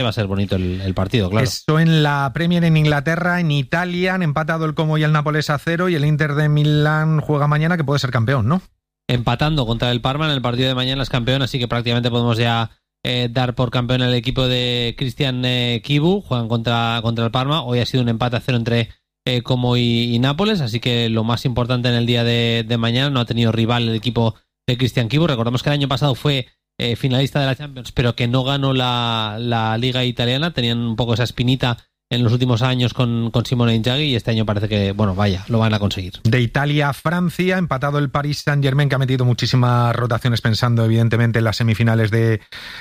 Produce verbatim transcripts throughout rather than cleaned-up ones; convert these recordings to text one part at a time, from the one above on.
va a ser bonito el, el partido, claro. Eso en la Premier en Inglaterra. En Italia han empatado el Como y el Nápoles a cero, y el Inter de Milán juega mañana, que puede ser campeón, ¿no? Empatando contra el Parma en el partido de mañana es campeón, así que prácticamente podemos ya eh, dar por campeón el equipo de Cristian eh, Chivu. Juegan contra, contra el Parma. Hoy ha sido un empate a cero entre eh, Como y, y Nápoles, así que lo más importante en el día de, de mañana, no ha tenido rival el equipo de Cristian Chivu. Recordemos que el año pasado fue eh, finalista de la Champions, pero que no ganó la, la Liga Italiana. Tenían un poco esa espinita en los últimos años con, con Simone Inzaghi, y este año parece que, bueno, vaya, lo van a conseguir. De Italia a Francia, empatado el Paris Saint-Germain, que ha metido muchísimas rotaciones pensando evidentemente en las semifinales de,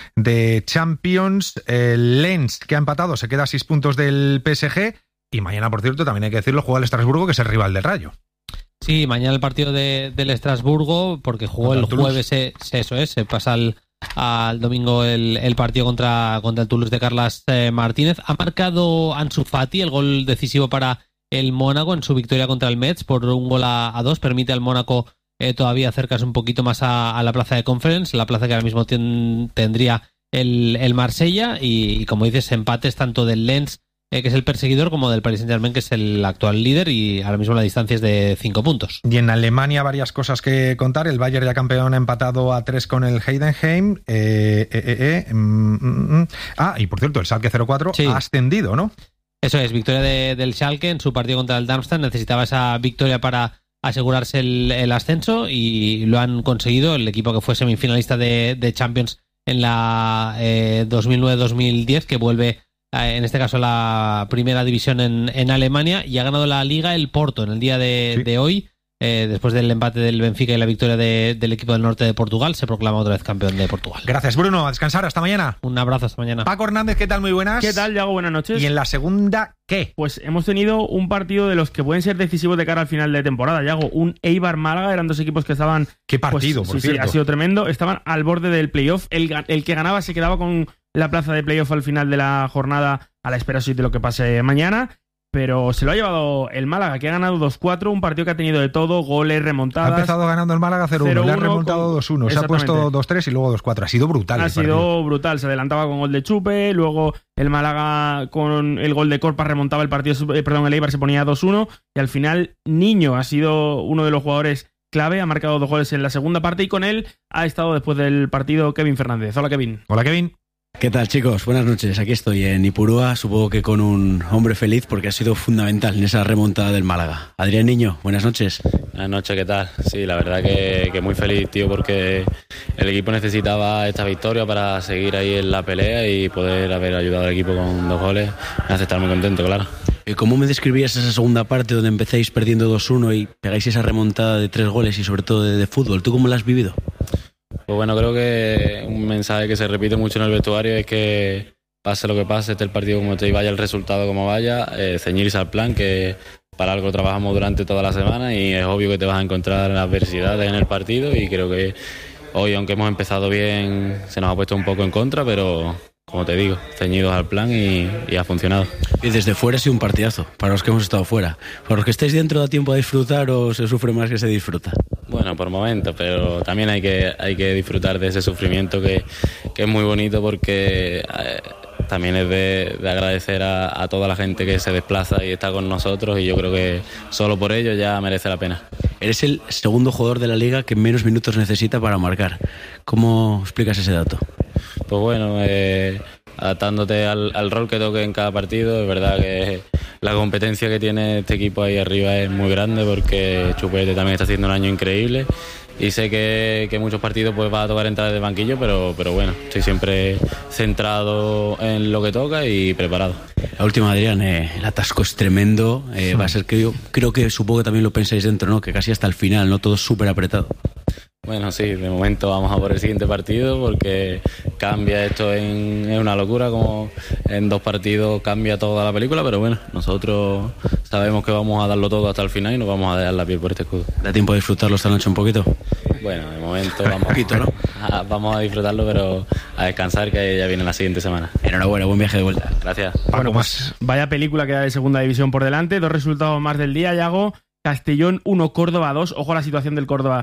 de Champions. El Lens, que ha empatado, se queda a seis puntos del P S G, y mañana, por cierto, también hay que decirlo, juega el Estrasburgo, que es el rival del Rayo. Sí, mañana el partido de, del Estrasburgo, porque jugó el jueves, eh, eso es, se pasa al, al domingo el, el partido contra, contra el Toulouse de Carles eh, Martínez. Ha marcado Ansu Fati el gol decisivo para el Mónaco en su victoria contra el Metz por un gol a, a dos. Permite al Mónaco eh, todavía acercarse un poquito más a, a la plaza de Conference, la plaza que ahora mismo ten, tendría el, el Marsella, y, y como dices, empates tanto del Lens, Eh, que es el perseguidor, como del Paris Saint-Germain, que es el actual líder, y ahora mismo la distancia es de cinco puntos. Y en Alemania varias cosas que contar. El Bayern, ya campeón, ha empatado a tres con el Heidenheim. Eh, eh, eh, eh, mm, mm, mm. Ah, y por cierto, el Schalke cero cuatro sí. ha ascendido, ¿no? Eso es, victoria de, del Schalke en su partido contra el Darmstadt. Necesitaba esa victoria para asegurarse el, el ascenso, y lo han conseguido. El equipo que fue semifinalista de, de Champions en la eh, dos mil nueve dos mil diez, que vuelve en este caso la primera división en, en Alemania, y ha ganado la Liga el Porto en el día de, sí. de hoy, eh, después del empate del Benfica y la victoria de, del equipo del norte de Portugal. Se proclama otra vez campeón de Portugal. Gracias, Bruno, a descansar, hasta mañana. Un abrazo, hasta mañana. Paco Hernández, ¿qué tal? Muy buenas. ¿Qué tal, Yago? Buenas noches. ¿Y en la segunda qué? Pues hemos tenido un partido de los que pueden ser decisivos de cara al final de temporada, Yago. Un Eibar-Málaga, eran dos equipos que estaban... ¿Qué partido, pues, por sí, cierto? Sí, ha sido tremendo. Estaban al borde del playoff. El, el que ganaba se quedaba con la plaza de playoff al final de la jornada, a la espera de lo que pase mañana, pero se lo ha llevado el Málaga, que ha ganado dos cuatro, un partido que ha tenido de todo, goles, remontadas. Ha empezado ganando el Málaga cero uno, le ha remontado con... dos uno, se ha puesto dos tres y luego dos cuatro. Ha sido brutal. Ha el sido partido. brutal, se adelantaba con gol de Chupe, luego el Málaga con el gol de Corpa remontaba el partido, eh, perdón, el Eibar se ponía dos uno, y al final Niño ha sido uno de los jugadores clave, ha marcado dos goles en la segunda parte, y con él ha estado después del partido Kevin Fernández. Hola, Kevin. Hola, Kevin. ¿Qué tal, chicos? Buenas noches. Aquí estoy en Ipurúa, supongo que con un hombre feliz, porque ha sido fundamental en esa remontada del Málaga. Adrián Niño, buenas noches. Buenas noches, ¿qué tal? Sí, la verdad que, que muy feliz, tío, porque el equipo necesitaba esta victoria para seguir ahí en la pelea, y poder haber ayudado al equipo con dos goles me hace estar muy contento, claro. ¿Cómo me describías esa segunda parte donde empezáis perdiendo dos uno y pegáis esa remontada de tres goles y sobre todo de, de fútbol? ¿Tú cómo la has vivido? Pues bueno, creo que un mensaje que se repite mucho en el vestuario es que pase lo que pase, esté el partido como esté y vaya el resultado como vaya, eh, ceñirse al plan, que para algo trabajamos durante toda la semana, y es obvio que te vas a encontrar adversidades en el partido, y creo que hoy, aunque hemos empezado bien, se nos ha puesto un poco en contra, pero como te digo, ceñidos al plan, y, y ha funcionado. Y desde fuera ha sido un partidazo, para los que hemos estado fuera. ¿Para los que estáis dentro da tiempo a disfrutar o se sufre más que se disfruta? Bueno, por momentos, pero también hay que, hay que disfrutar de ese sufrimiento que, que es muy bonito, porque eh, también es de, de agradecer a, a toda la gente que se desplaza y está con nosotros, y yo creo que solo por ello ya merece la pena. Eres el segundo jugador de la Liga que menos minutos necesita para marcar. ¿Cómo explicas ese dato? Pues bueno, eh, adaptándote al, al rol que toque en cada partido. Es verdad que la competencia que tiene este equipo ahí arriba es muy grande, porque Chupete también está haciendo un año increíble, y sé que, que muchos partidos pues va a tocar entrar de banquillo, pero, pero bueno, estoy siempre centrado en lo que toca y preparado. La última, Adrián, eh, el atasco es tremendo, eh, va a ser que yo creo que supongo que también lo pensáis dentro, ¿no? Que casi hasta el final, ¿no? Todo súper apretado. Bueno, sí, de momento vamos a por el siguiente partido, porque cambia esto en, en una locura, como en dos partidos cambia toda la película, pero bueno, nosotros sabemos que vamos a darlo todo hasta el final y nos vamos a dejar la piel por este escudo. ¿Da tiempo de disfrutarlo esta noche un poquito? Bueno, de momento vamos, poquito, ¿no? a, vamos a disfrutarlo, pero a descansar, que ya viene la siguiente semana. Enhorabuena, buen viaje de vuelta. Gracias. Bueno, pues vaya película que da de segunda división por delante, dos resultados más del día, Yago. Castellón uno, Córdoba dos, ojo a la situación del Córdoba,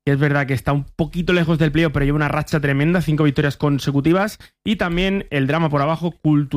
que es verdad que está un poquito lejos del playoff, pero lleva una racha tremenda, cinco victorias consecutivas. Y también el drama por abajo, Cultural